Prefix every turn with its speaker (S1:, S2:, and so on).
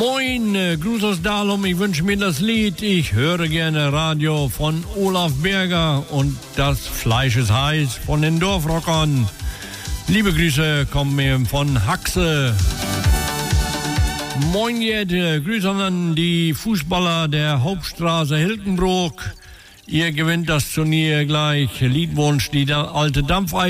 S1: Moin, Gruß aus Dahlem, ich wünsche mir das Lied. Ich höre gerne Radio von Olaf Berger und das Fleisch ist heiß von den Dorfrockern. Liebe Grüße kommen mir von Haxe. Moin, Grüße an die Fußballer der Hauptstraße Hilkenbrook. Ihr gewinnt das Turnier gleich. Liedwunsch, die alte Dampfeis.